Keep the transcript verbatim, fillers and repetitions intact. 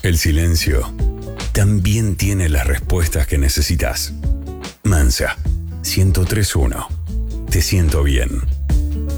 El silencio también tiene las respuestas que necesitas. Mansa, ciento tres punto uno. Te siento bien.